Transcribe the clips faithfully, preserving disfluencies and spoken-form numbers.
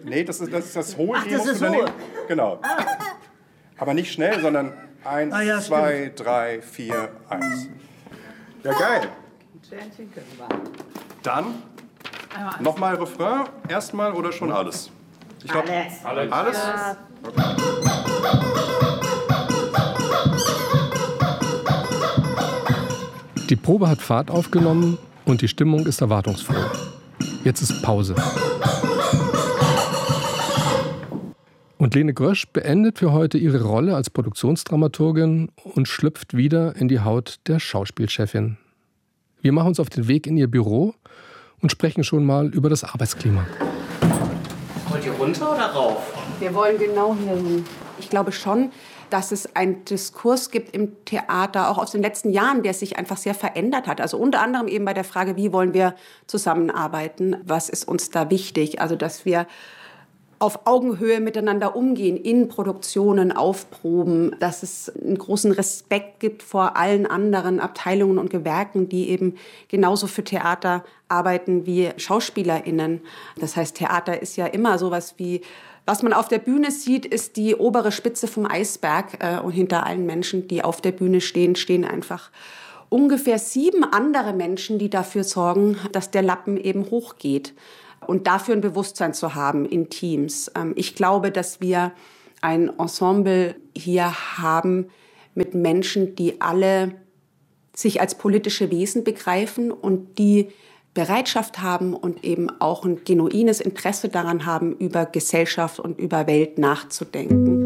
Nee, das ist das, ist das hohe. Ach, das ist hohe. Genau. Ah. Aber nicht schnell, sondern eins, ah, ja, zwei, stimmt. drei, vier, eins. Ja, geil. Ein Sternchen können wir. Dann nochmal Refrain, erstmal oder schon alles? Ich glaub, alles. Alles? Alles? Ja. Okay. Die Probe hat Fahrt aufgenommen und die Stimmung ist erwartungsvoll. Jetzt ist Pause. Und Lene Grösch beendet für heute ihre Rolle als Produktionsdramaturgin und schlüpft wieder in die Haut der Schauspielchefin. Wir machen uns auf den Weg in ihr Büro und sprechen schon mal über das Arbeitsklima. Wollt ihr runter oder rauf? Wir wollen genau hier hin. Ich glaube schon, dass es einen Diskurs gibt im Theater, auch aus den letzten Jahren, der sich einfach sehr verändert hat. Also unter anderem eben bei der Frage, wie wollen wir zusammenarbeiten? Was ist uns da wichtig? Also dass wir auf Augenhöhe miteinander umgehen, in Produktionen, Aufproben, dass es einen großen Respekt gibt vor allen anderen Abteilungen und Gewerken, die eben genauso für Theater arbeiten wie SchauspielerInnen. Das heißt, Theater ist ja immer sowas wie, was man auf der Bühne sieht, ist die obere Spitze vom Eisberg. Und hinter allen Menschen, die auf der Bühne stehen, stehen einfach ungefähr sieben andere Menschen, die dafür sorgen, dass der Lappen eben hochgeht. Und dafür ein Bewusstsein zu haben in Teams. Ich glaube, dass wir ein Ensemble hier haben mit Menschen, die alle sich als politische Wesen begreifen und die Bereitschaft haben und eben auch ein genuines Interesse daran haben, über Gesellschaft und über Welt nachzudenken.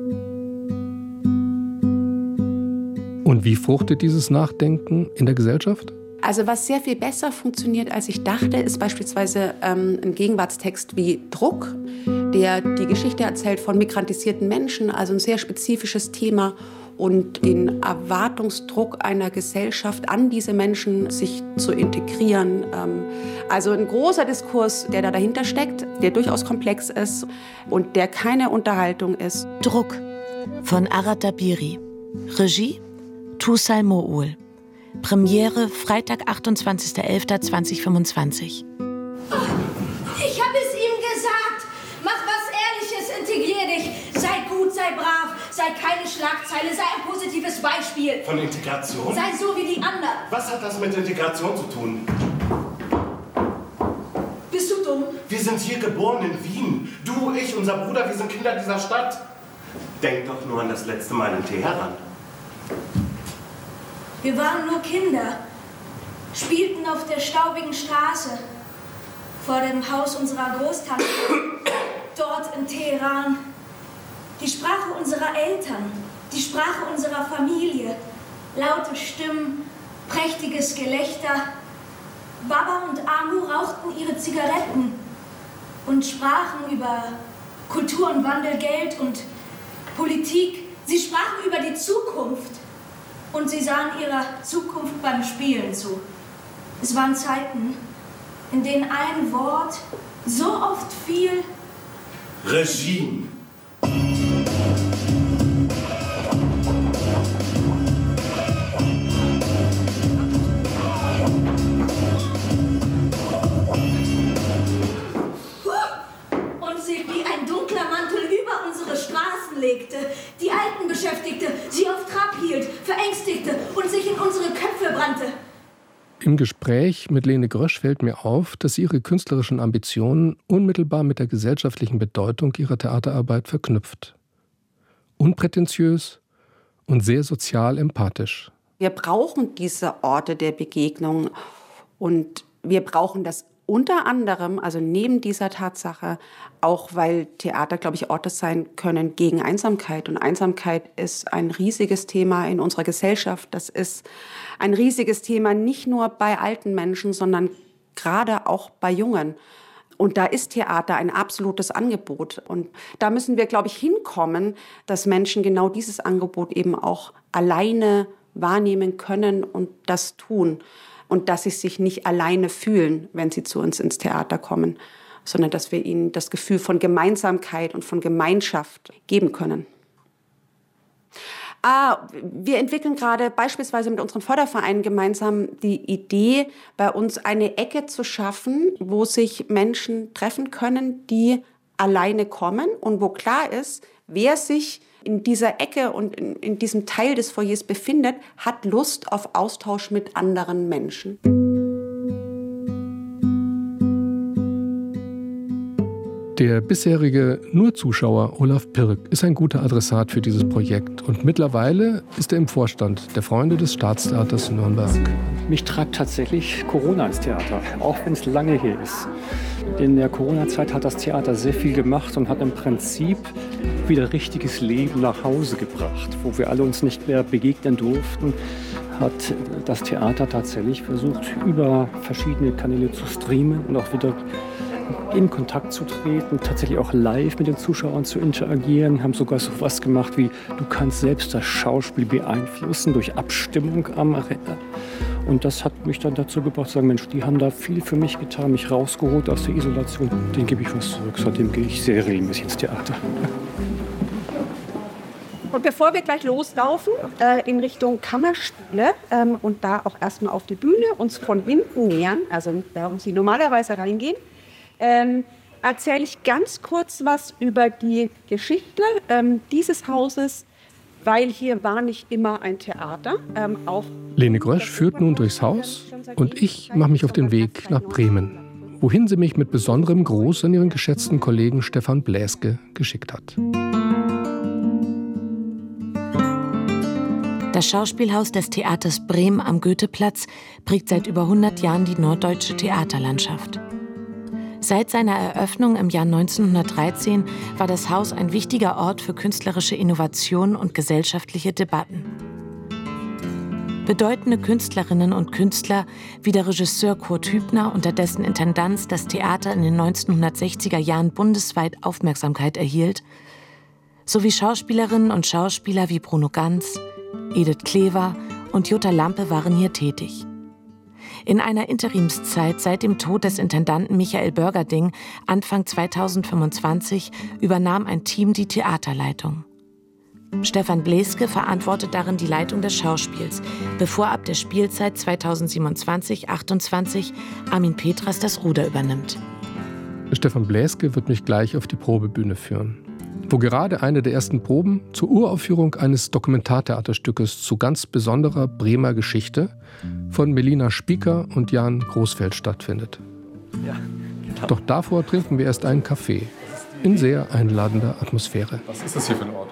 Und wie fruchtet dieses Nachdenken in der Gesellschaft? Also was sehr viel besser funktioniert, als ich dachte, ist beispielsweise ähm, ein Gegenwartstext wie Druck, der die Geschichte erzählt von migrantisierten Menschen, also ein sehr spezifisches Thema und den Erwartungsdruck einer Gesellschaft an diese Menschen, sich zu integrieren. Ähm, also ein großer Diskurs, der da dahinter steckt, der durchaus komplex ist und der keine Unterhaltung ist. Druck von Arad Dabiri. Regie Tusal Moul. Premiere Freitag, achtundzwanzigster elfter zweitausendfünfundzwanzig. Ich habe es ihm gesagt. Mach was Ehrliches, integrier dich. Sei gut, sei brav, sei keine Schlagzeile, sei ein positives Beispiel. Von Integration? Sei so wie die anderen. Was hat das mit Integration zu tun? Bist du dumm? Wir sind hier geboren in Wien. Du, ich, unser Bruder, wir sind Kinder dieser Stadt. Denk doch nur an das letzte Mal in Teheran. Wir waren nur Kinder, spielten auf der staubigen Straße, vor dem Haus unserer Großtante, dort in Teheran. Die Sprache unserer Eltern, die Sprache unserer Familie, laute Stimmen, prächtiges Gelächter. Baba und Amu rauchten ihre Zigaretten und sprachen über Kultur und Wandel, Geld und Politik. Sie sprachen über die Zukunft. Und sie sahen ihrer Zukunft beim Spielen zu. Es waren Zeiten, in denen ein Wort so oft fiel. Regime. Und sie wie ein dunkler Mantel über unsere Straßen legte, die Alten beschäftigte, sie auf Trab hielt, verängstigte und sich in unsere Köpfe brannte. Im Gespräch mit Lene Grösch fällt mir auf, dass sie ihre künstlerischen Ambitionen unmittelbar mit der gesellschaftlichen Bedeutung ihrer Theaterarbeit verknüpft. Unprätentiös und sehr sozial empathisch. Wir brauchen diese Orte der Begegnung und wir brauchen das unter anderem, also neben dieser Tatsache, auch weil Theater, glaube ich, Orte sein können gegen Einsamkeit. Und Einsamkeit ist ein riesiges Thema in unserer Gesellschaft. Das ist ein riesiges Thema nicht nur bei alten Menschen, sondern gerade auch bei Jungen. Und da ist Theater ein absolutes Angebot. Und da müssen wir, glaube ich, hinkommen, dass Menschen genau dieses Angebot eben auch alleine wahrnehmen können und das tun. Und dass sie sich nicht alleine fühlen, wenn sie zu uns ins Theater kommen, sondern dass wir ihnen das Gefühl von Gemeinsamkeit und von Gemeinschaft geben können. Ah, wir entwickeln gerade beispielsweise mit unseren Fördervereinen gemeinsam die Idee, bei uns eine Ecke zu schaffen, wo sich Menschen treffen können, die alleine kommen und wo klar ist, wer sich in dieser Ecke und in, in diesem Teil des Foyers befindet, hat Lust auf Austausch mit anderen Menschen. Der bisherige Nur-Zuschauer Olaf Pirk ist ein guter Adressat für dieses Projekt und mittlerweile ist er im Vorstand der Freunde des Staatstheaters Nürnberg. Mich treibt tatsächlich Corona ins Theater, auch wenn es lange her ist. In der Corona-Zeit hat das Theater sehr viel gemacht und hat im Prinzip wieder richtiges Leben nach Hause gebracht. Wo wir alle uns nicht mehr begegnen durften, hat das Theater tatsächlich versucht, über verschiedene Kanäle zu streamen und auch wieder in Kontakt zu treten, tatsächlich auch live mit den Zuschauern zu interagieren, haben sogar so was gemacht wie, du kannst selbst das Schauspiel beeinflussen durch Abstimmung am Arena. Und das hat mich dann dazu gebracht zu sagen, Mensch, die haben da viel für mich getan, mich rausgeholt aus der Isolation, denen gebe ich was zurück. Seitdem gehe ich sehr regelmäßig ins Theater. Und bevor wir gleich loslaufen äh, in Richtung Kammerspiele ähm, und da auch erstmal auf die Bühne uns von hinten nähern, also da wo Sie normalerweise reingehen, Ähm, erzähle ich ganz kurz was über die Geschichte ähm, dieses Hauses, weil hier war nicht immer ein Theater. Ähm, auch Lene Grösch führt nun durchs Haus und ich mache mich auf den Weg nach Bremen, wohin sie mich mit besonderem Gruß an ihren geschätzten Kollegen Stefan Bläske geschickt hat. Das Schauspielhaus des Theaters Bremen am Goetheplatz prägt seit über hundert Jahren die norddeutsche Theaterlandschaft. Seit seiner Eröffnung im Jahr neunzehnhundertdreizehn war das Haus ein wichtiger Ort für künstlerische Innovation und gesellschaftliche Debatten. Bedeutende Künstlerinnen und Künstler wie der Regisseur Kurt Hübner, unter dessen Intendanz das Theater in den neunzehnhundertsechziger Jahren bundesweit Aufmerksamkeit erhielt, sowie Schauspielerinnen und Schauspieler wie Bruno Ganz, Edith Klever und Jutta Lampe waren hier tätig. In einer Interimszeit seit dem Tod des Intendanten Michael Börgerding Anfang zweitausendfünfundzwanzig übernahm ein Team die Theaterleitung. Stefan Bläske verantwortet darin die Leitung des Schauspiels, bevor ab der Spielzeit zweitausendsiebenundzwanzig achtundzwanzig Armin Petras das Ruder übernimmt. Stefan Bläske wird mich gleich auf die Probebühne führen, wo gerade eine der ersten Proben zur Uraufführung eines Dokumentartheaterstückes zu ganz besonderer Bremer Geschichte von Melina Spieker und Jan Großfeld stattfindet. Ja, genau. Doch davor trinken wir erst einen Kaffee in sehr einladender Atmosphäre. Was ist das hier für ein Ort?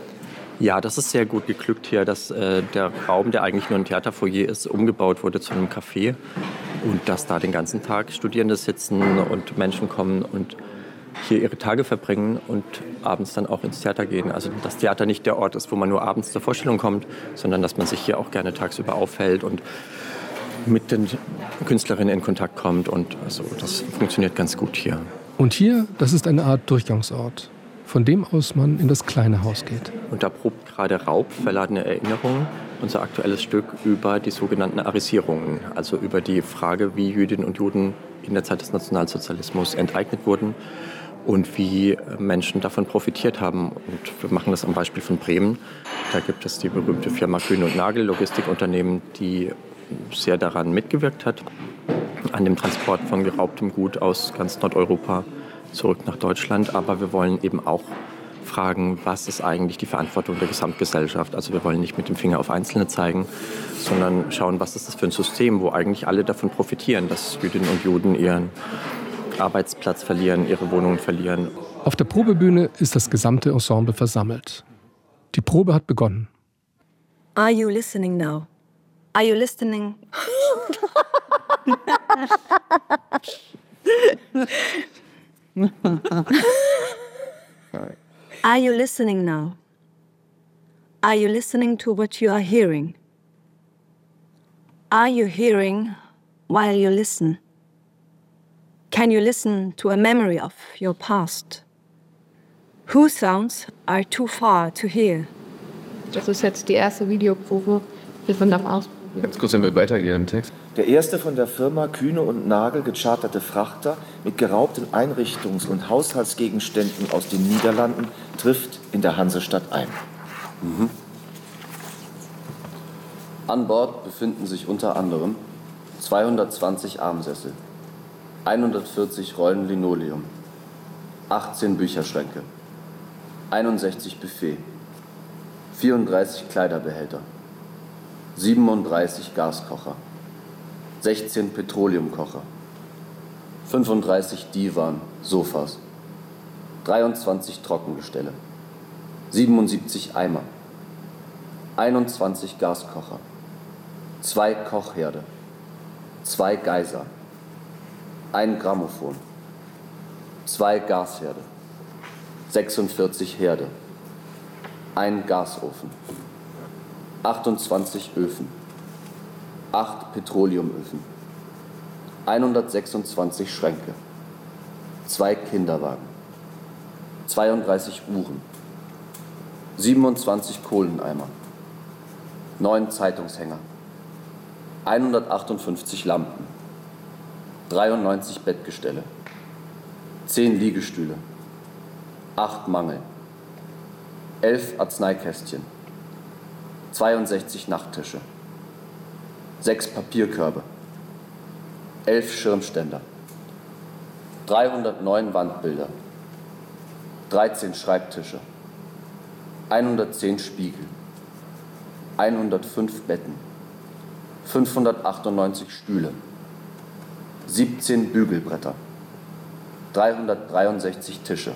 Ja, das ist sehr gut geglückt hier, dass äh, der Raum, der eigentlich nur ein Theaterfoyer ist, umgebaut wurde zu einem Café und dass da den ganzen Tag Studierende sitzen und Menschen kommen und hier ihre Tage verbringen und abends dann auch ins Theater gehen. Also das Theater nicht der Ort ist, wo man nur abends zur Vorstellung kommt, sondern dass man sich hier auch gerne tagsüber aufhält und mit den Künstlerinnen in Kontakt kommt. Und also das funktioniert ganz gut hier. Und hier, das ist eine Art Durchgangsort, von dem aus man in das kleine Haus geht. Und da probt gerade Raub, verladene Erinnerungen, unser aktuelles Stück über die sogenannten Arisierungen, also über die Frage, wie Jüdinnen und Juden in der Zeit des Nationalsozialismus enteignet wurden und wie Menschen davon profitiert haben. Und wir machen das am Beispiel von Bremen. Da gibt es die berühmte Firma Kühn und Nagel, Logistikunternehmen, die sehr daran mitgewirkt hat, an dem Transport von geraubtem Gut aus ganz Nordeuropa zurück nach Deutschland. Aber wir wollen eben auch fragen, was ist eigentlich die Verantwortung der Gesamtgesellschaft. Also wir wollen nicht mit dem Finger auf Einzelne zeigen, sondern schauen, was ist das für ein System, wo eigentlich alle davon profitieren, dass Jüdinnen und Juden ihren Arbeitsplatz verlieren, ihre Wohnungen verlieren. Auf der Probebühne ist das gesamte Ensemble versammelt. Die Probe hat begonnen. Are you listening now? Are you listening? Are you listening now? Are you listening to what you are hearing? Are you hearing while you listen? Can you listen to a memory of your past? Whose sounds are too far to hear? Das ist jetzt die erste Videoprobe. Wir sind am Ausprobieren. Ganz kurz, wenn wir weitergehen im Text. Der erste von der Firma Kühne und Nagel gecharterte Frachter mit geraubten Einrichtungs- und Haushaltsgegenständen aus den Niederlanden trifft in der Hansestadt ein. Mhm. An Bord befinden sich unter anderem zweihundertzwanzig Armsessel, hundertvierzig Rollen Linoleum, achtzehn Bücherschränke, einundsechzig Buffet, vierunddreißig Kleiderbehälter, siebenunddreißig Gaskocher, sechzehn Petroleumkocher, fünfunddreißig Divan, Sofas, dreiundzwanzig Trockengestelle, siebenundsiebzig Eimer, einundzwanzig Gaskocher, zwei Kochherde, zwei Geiser, ein Grammophon, zwei Gasherde, sechsundvierzig Herde, ein Gasofen, achtundzwanzig Öfen, acht Petroleumöfen, hundertsechsundzwanzig Schränke, zwei Kinderwagen, zweiunddreißig Uhren, siebenundzwanzig Kohleneimer, neun Zeitungshänger, hundertachtundfünfzig Lampen, dreiundneunzig Bettgestelle, zehn Liegestühle, acht Mangel, elf Arzneikästchen, zweiundsechzig Nachttische, sechs Papierkörbe, elf Schirmständer, dreihundertneun Wandbilder, dreizehn Schreibtische, hundertzehn Spiegel, hundertfünf Betten, fünfhundertachtundneunzig Stühle, siebzehn Bügelbretter, dreihundertdreiundsechzig Tische,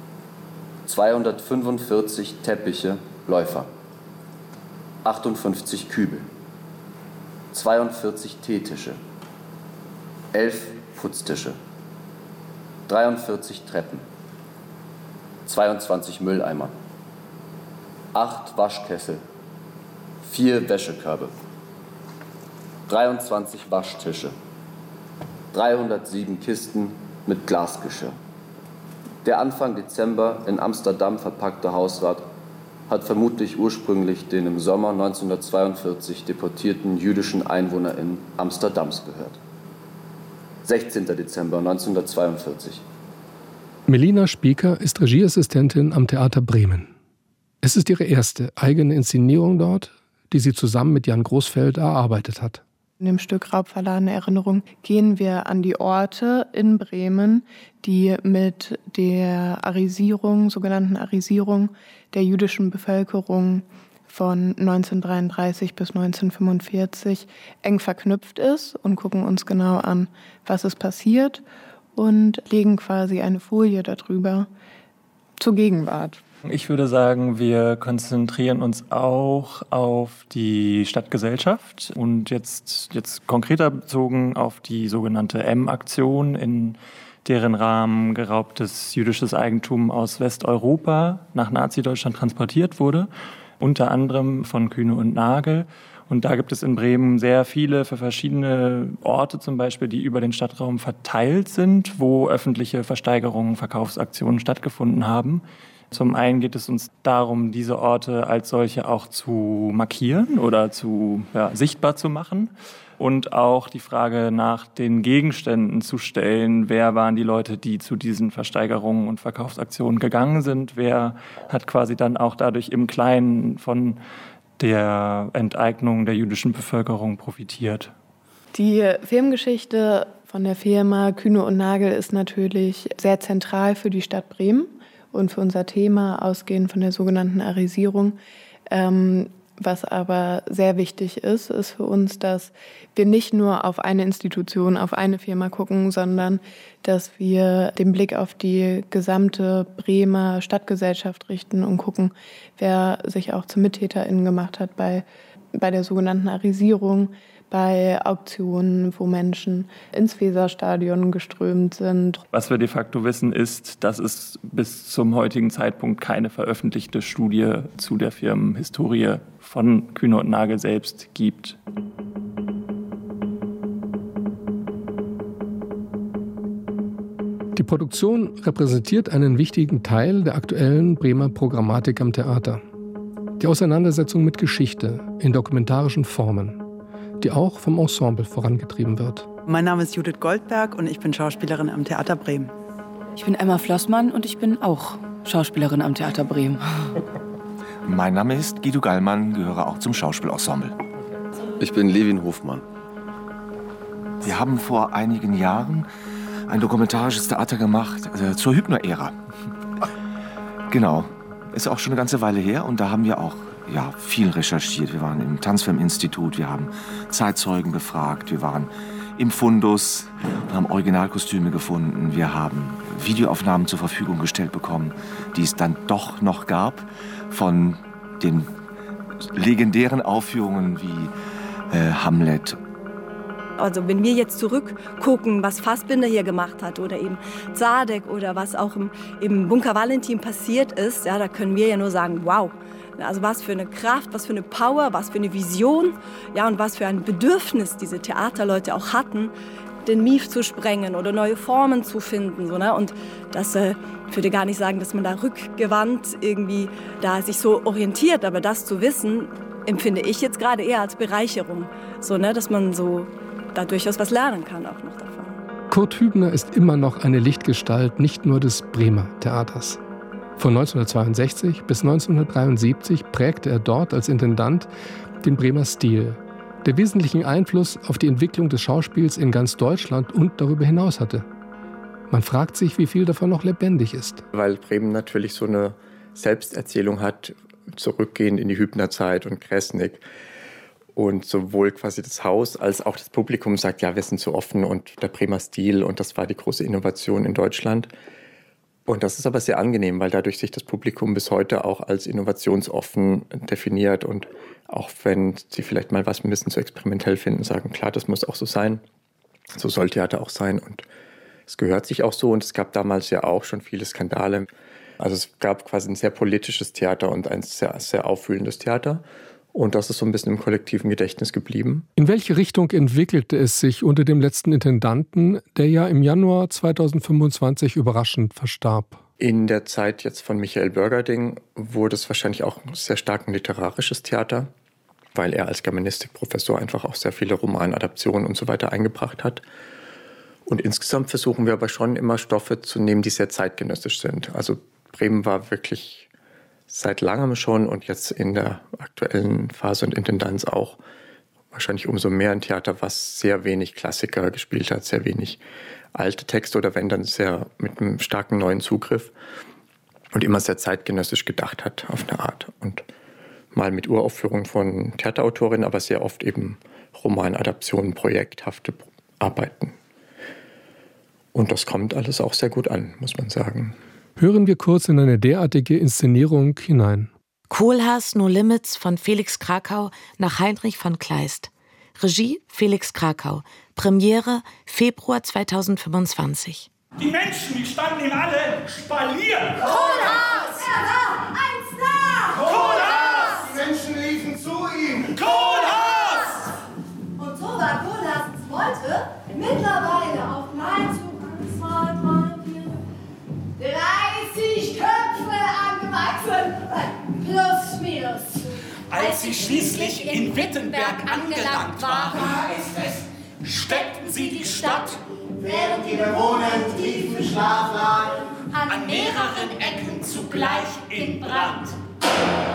zweihundertfünfundvierzig Teppiche, Läufer, achtundfünfzig Kübel, zweiundvierzig Teetische, elf Putztische, dreiundvierzig Treppen, zweiundzwanzig Mülleimer, acht Waschkessel, vier Wäschekörbe, dreiundzwanzig Waschtische, dreihundertsieben Kisten mit Glasgeschirr. Der Anfang Dezember in Amsterdam verpackte Hausrat hat vermutlich ursprünglich den im Sommer neunzehnhundertzweiundvierzig deportierten jüdischen EinwohnerInnen Amsterdams gehört. sechzehnter Dezember neunzehnhundertzweiundvierzig. Melina Spieker ist Regieassistentin am Theater Bremen. Es ist ihre erste eigene Inszenierung dort, die sie zusammen mit Jan Großfeld erarbeitet hat. In dem Stück Raubverladene Erinnerung gehen wir an die Orte in Bremen, die mit der Arisierung, sogenannten Arisierung der jüdischen Bevölkerung von neunzehnhundertdreiunddreißig bis neunzehnhundertfünfundvierzig eng verknüpft ist und gucken uns genau an, was ist passiert und legen quasi eine Folie darüber zur Gegenwart. Ich würde sagen, wir konzentrieren uns auch auf die Stadtgesellschaft und jetzt, jetzt konkreter bezogen auf die sogenannte M-Aktion, in deren Rahmen geraubtes jüdisches Eigentum aus Westeuropa nach Nazi-Deutschland transportiert wurde, unter anderem von Kühne und Nagel. Und da gibt es in Bremen sehr viele für verschiedene Orte zum Beispiel, die über den Stadtraum verteilt sind, wo öffentliche Versteigerungen, Verkaufsaktionen stattgefunden haben. Zum einen geht es uns darum, diese Orte als solche auch zu markieren oder zu, ja, sichtbar zu machen und auch die Frage nach den Gegenständen zu stellen. Wer waren die Leute, die zu diesen Versteigerungen und Verkaufsaktionen gegangen sind? Wer hat quasi dann auch dadurch im Kleinen von der Enteignung der jüdischen Bevölkerung profitiert? Die Firmengeschichte von der Firma Kühne und Nagel ist natürlich sehr zentral für die Stadt Bremen. Und für unser Thema, ausgehend von der sogenannten Arisierung. Ähm, was aber sehr wichtig ist, ist für uns, dass wir nicht nur auf eine Institution, auf eine Firma gucken, sondern dass wir den Blick auf die gesamte Bremer Stadtgesellschaft richten und gucken, wer sich auch zu MittäterInnen gemacht hat bei, bei der sogenannten Arisierung, bei Auktionen, wo Menschen ins Weserstadion geströmt sind. Was wir de facto wissen, ist, dass es bis zum heutigen Zeitpunkt keine veröffentlichte Studie zu der Firmenhistorie von Kühne und Nagel selbst gibt. Die Produktion repräsentiert einen wichtigen Teil der aktuellen Bremer Programmatik am Theater. Die Auseinandersetzung mit Geschichte in dokumentarischen Formen, die auch vom Ensemble vorangetrieben wird. Mein Name ist Judith Goldberg und ich bin Schauspielerin am Theater Bremen. Ich bin Emma Flossmann und ich bin auch Schauspielerin am Theater Bremen. Mein Name ist Guido Gallmann, gehöre auch zum Schauspielensemble. Ich bin Levin Hofmann. Wir haben vor einigen Jahren ein dokumentarisches Theater gemacht äh, zur Hübner-Ära. Genau, ist auch schon eine ganze Weile her und da haben wir auch ja, viel recherchiert. Wir waren im Tanzfilminstitut, wir haben Zeitzeugen befragt, wir waren im Fundus und haben Originalkostüme gefunden. Wir haben Videoaufnahmen zur Verfügung gestellt bekommen, die es dann doch noch gab von den legendären Aufführungen wie äh, Hamlet. Also wenn wir jetzt zurückgucken, was Fassbinder hier gemacht hat oder eben Zadek oder was auch im, im Bunker Valentin passiert ist, ja, da können wir ja nur sagen, wow. Also was für eine Kraft, was für eine Power, was für eine Vision, ja, und was für ein Bedürfnis diese Theaterleute auch hatten, den Mief zu sprengen oder neue Formen zu finden. So, ne? Und das, äh, ich würde gar nicht sagen, dass man da rückgewandt irgendwie da sich so orientiert, aber das zu wissen, empfinde ich jetzt gerade eher als Bereicherung, so, ne? Dass man so da durchaus was lernen kann auch noch davon. Kurt Hübner ist immer noch eine Lichtgestalt, nicht nur des Bremer Theaters. Von neunzehnhundertzweiundsechzig bis neunzehnhundertdreiundsiebzig prägte er dort als Intendant den Bremer Stil, der wesentlichen Einfluss auf die Entwicklung des Schauspiels in ganz Deutschland und darüber hinaus hatte. Man fragt sich, wie viel davon noch lebendig ist. Weil Bremen natürlich so eine Selbsterzählung hat, zurückgehend in die Hübnerzeit und Kresnik. Und sowohl quasi das Haus als auch das Publikum sagt, ja, wir sind so offen und der Bremer Stil und das war die große Innovation in Deutschland. Und das ist aber sehr angenehm, weil dadurch sich das Publikum bis heute auch als innovationsoffen definiert. Und auch wenn sie vielleicht mal was ein bisschen zu experimentell finden, sagen, klar, das muss auch so sein. So soll Theater auch sein. Und es gehört sich auch so. Und es gab damals ja auch schon viele Skandale. Also es gab quasi ein sehr politisches Theater und ein sehr, sehr aufwühlendes Theater. Und das ist so ein bisschen im kollektiven Gedächtnis geblieben. In welche Richtung entwickelte es sich unter dem letzten Intendanten, der ja im Januar zweitausendfünfundzwanzig überraschend verstarb? In der Zeit jetzt von Michael Bürgerding wurde es wahrscheinlich auch sehr stark ein literarisches Theater, weil er als Germanistikprofessor einfach auch sehr viele Romanadaptionen und so weiter eingebracht hat. Und insgesamt versuchen wir aber schon immer Stoffe zu nehmen, die sehr zeitgenössisch sind. Also Bremen war wirklich seit langem schon und jetzt in der aktuellen Phase und Intendanz auch wahrscheinlich umso mehr ein Theater, was sehr wenig Klassiker gespielt hat, sehr wenig alte Texte oder wenn dann sehr mit einem starken neuen Zugriff und immer sehr zeitgenössisch gedacht hat auf eine Art. Und mal mit Uraufführungen von Theaterautorinnen, aber sehr oft eben Romanadaptionen, projekthafte Arbeiten. Und das kommt alles auch sehr gut an, muss man sagen. Hören wir kurz in eine derartige Inszenierung hinein. Kohlhaas No Limits von Felix Krakau nach Heinrich von Kleist. Regie Felix Krakau. Premiere Februar zweitausendfünfundzwanzig. Die Menschen, die standen ihm alle Spalier. Kohlhaas! Er war eins da! Kohlhaas! Die Menschen liefen zu ihm. Kohlhaas! Und so war Kohlhaasens Beute mittlerweile auf nahezu eins, zwei, drei, vier, dreißig Köpfe angewachsen. Plus, minus. Als sie schließlich in Wittenberg angelangt waren, Da ist es. steckten sie die Stadt Während die Bewohner im tiefen Schlaf lagen. an mehreren Ecken zugleich in Brand.